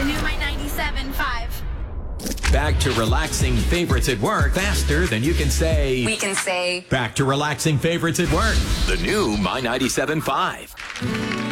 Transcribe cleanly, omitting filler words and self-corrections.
new My 97.5. Back to relaxing favorites at work faster than you can say. We can say. Back to relaxing favorites at work. The new My 97.5.